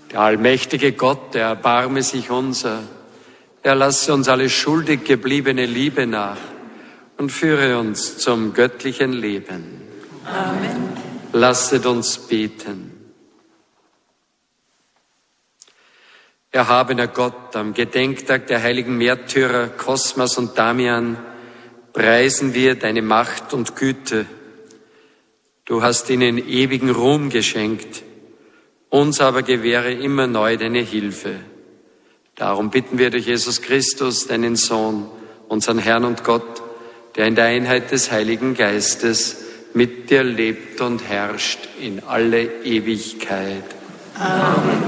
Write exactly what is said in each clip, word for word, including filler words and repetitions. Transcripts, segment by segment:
Der allmächtige Gott, der erbarme sich unser. Er lasse uns alle schuldig gebliebene Liebe nach und führe uns zum göttlichen Leben. Amen. Lasset uns beten. Erhabener Gott, am Gedenktag der heiligen Märtyrer Kosmas und Damian preisen wir deine Macht und Güte. Du hast ihnen ewigen Ruhm geschenkt, uns aber gewähre immer neu deine Hilfe. Darum bitten wir durch Jesus Christus, deinen Sohn, unseren Herrn und Gott, der in der Einheit des Heiligen Geistes mit dir lebt und herrscht in alle Ewigkeit. Amen.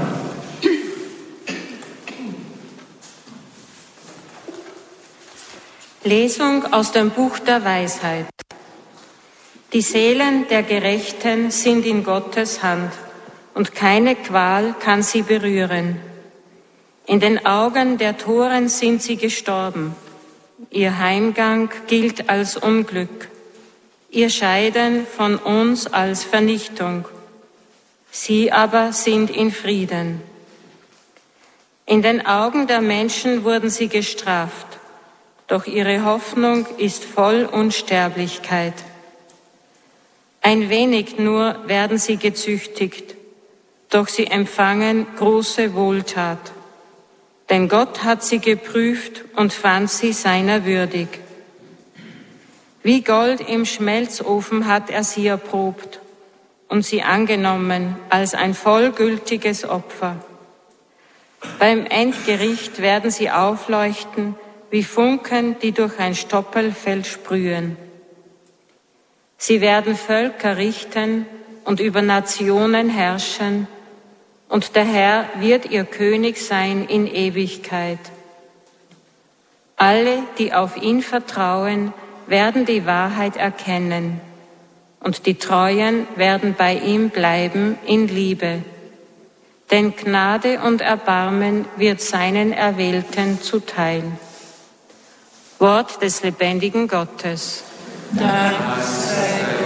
Lesung aus dem Buch der Weisheit. Die Seelen der Gerechten sind in Gottes Hand, und keine Qual kann sie berühren. In den Augen der Toren sind sie gestorben. Ihr Heimgang gilt als Unglück, ihr Scheiden von uns als Vernichtung. Sie aber sind in Frieden. In den Augen der Menschen wurden sie gestraft, doch ihre Hoffnung ist voll Unsterblichkeit. Ein wenig nur werden sie gezüchtigt, doch sie empfangen große Wohltat. Denn Gott hat sie geprüft und fand sie seiner würdig. Wie Gold im Schmelzofen hat er sie erprobt und sie angenommen als ein vollgültiges Opfer. Beim Endgericht werden sie aufleuchten wie Funken, die durch ein Stoppelfeld sprühen. Sie werden Völker richten und über Nationen herrschen, und der Herr wird ihr König sein in Ewigkeit. Alle, die auf ihn vertrauen, werden die Wahrheit erkennen, und die Treuen werden bei ihm bleiben in Liebe. Denn Gnade und Erbarmen wird seinen Erwählten zuteil. Wort des lebendigen Gottes. Dank sei